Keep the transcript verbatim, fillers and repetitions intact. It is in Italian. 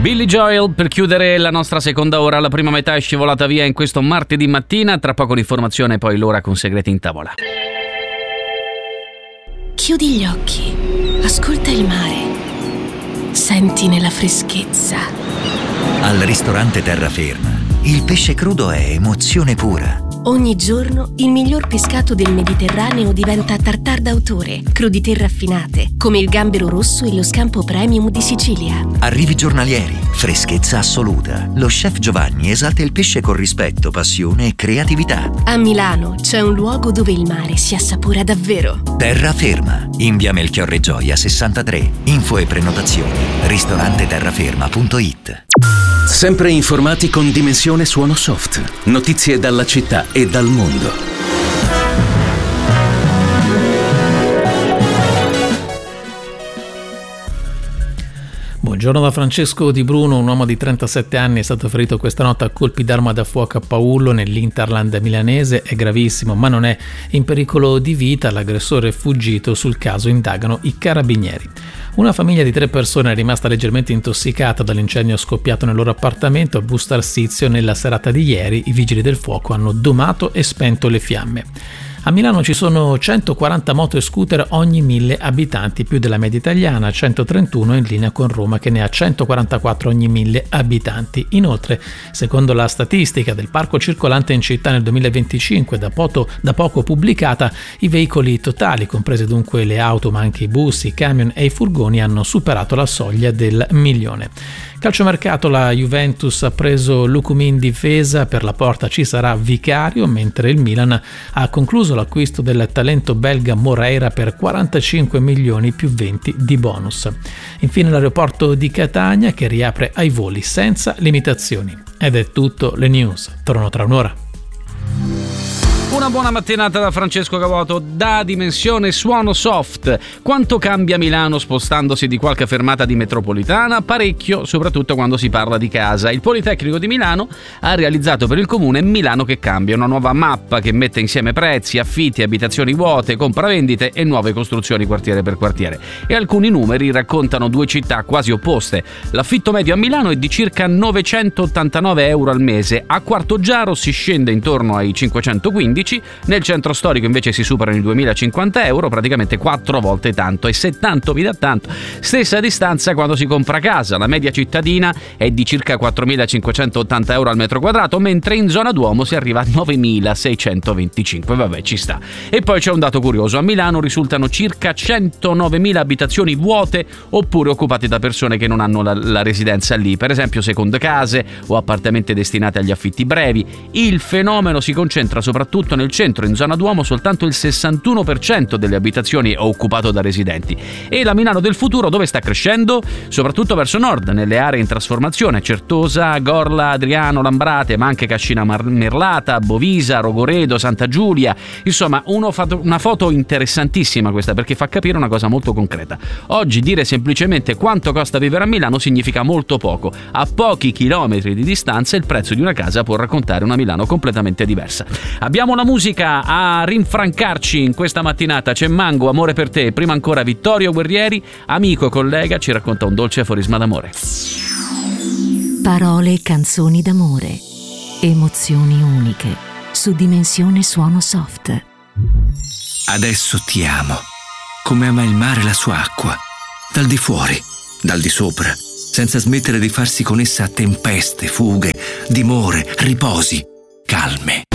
Billy Joel per chiudere la nostra seconda ora. La prima metà è scivolata via in questo martedì mattina. Tra poco l'informazione, poi l'ora con segreti in tavola. Chiudi gli occhi, ascolta il mare, senti nella freschezza. Al ristorante Terraferma il pesce crudo è emozione pura. Ogni giorno il miglior pescato del Mediterraneo diventa tartar d'autore, crudité raffinate, come il gambero rosso e lo scampo premium di Sicilia. Arrivi giornalieri, freschezza assoluta. Lo chef Giovanni esalta il pesce con rispetto, passione e creatività. A Milano c'è un luogo dove il mare si assapora davvero. Terraferma, in via Melchiorre Gioia sessantatré. Info e prenotazioni ristorante terraferma punto it. Sempre informati con Dimensione Suono Soft. Notizie dalla città e dal mondo. Buongiorno da Francesco Di Bruno. Un uomo di trentasette anni è stato ferito questa notte a colpi d'arma da fuoco a Paullo nell'Interland milanese. È gravissimo, ma non è in pericolo di vita. L'aggressore è fuggito. Sul caso indagano i carabinieri. Una famiglia di tre persone è rimasta leggermente intossicata dall'incendio scoppiato nel loro appartamento a Busto Arsizio nella serata di ieri. I vigili del fuoco hanno domato e spento le fiamme. A Milano ci sono centoquaranta moto e scooter ogni mille abitanti, più della media italiana, centotrentuno in linea con Roma che ne ha centoquarantaquattro ogni mille abitanti. Inoltre, secondo la statistica del parco circolante in città nel duemilaventicinque, da, poto, da poco pubblicata, i veicoli totali, comprese dunque le auto ma anche i bus, i camion e i furgoni, hanno superato la soglia del milione. Calciomercato, la Juventus ha preso Lucumi in difesa, per la porta ci sarà Vicario, mentre il Milan ha concluso l'acquisto del talento belga Moreira per quarantacinque milioni più venti di bonus. Infine l'aeroporto di Catania che riapre ai voli senza limitazioni. Ed è tutto, le news tornano tra un'ora. Una buona mattinata da Francesco Cavoto da Dimensione Suono Soft. Quanto cambia Milano spostandosi di qualche fermata di metropolitana? Parecchio, soprattutto quando si parla di casa. Il Politecnico di Milano ha realizzato per il comune Milano che cambia, una nuova mappa che mette insieme prezzi, affitti, abitazioni vuote, compravendite e nuove costruzioni quartiere per quartiere. E alcuni numeri raccontano due città quasi opposte. L'affitto medio a Milano è di circa novecentottantanove euro al mese, a Quartoggiaro si scende intorno ai cinquecentoquindici, nel centro storico invece si superano i duemilacinquanta euro, praticamente quattro volte tanto, e se tanto vi dà tanto, stessa distanza quando si compra casa. La media cittadina è di circa quattromilacinquecentottanta euro al metro quadrato, mentre in zona Duomo si arriva a novemilaseicentoventicinque. Vabbè, ci sta. E poi c'è un dato curioso: a Milano risultano circa centonovemila abitazioni vuote oppure occupate da persone che non hanno la, la residenza lì, per esempio seconde case o appartamenti destinati agli affitti brevi. Il fenomeno si concentra soprattutto nel centro. In zona Duomo soltanto il sessantuno per cento delle abitazioni è occupato da residenti. E la Milano del futuro dove sta crescendo? Soprattutto verso nord, nelle aree in trasformazione: Certosa, Gorla, Adriano, Lambrate, ma anche Cascina Merlata, Bovisa, Rogoredo, Santa Giulia. Insomma, uno fatto, una foto interessantissima questa, perché fa capire una cosa molto concreta. Oggi dire semplicemente quanto costa vivere a Milano significa molto poco. A pochi chilometri di distanza il prezzo di una casa può raccontare una Milano completamente diversa. Abbiamo la musica a rinfrancarci in questa mattinata. C'è Mango, Amore per te. Prima ancora Vittorio Guerrieri, amico, collega, ci racconta un dolce aforisma d'amore. Parole e canzoni d'amore, emozioni uniche, su Dimensione Suono Soft. Adesso ti amo, come ama il mare la sua acqua, dal di fuori, dal di sopra, senza smettere di farsi con essa tempeste, fughe, dimore, riposi, calme.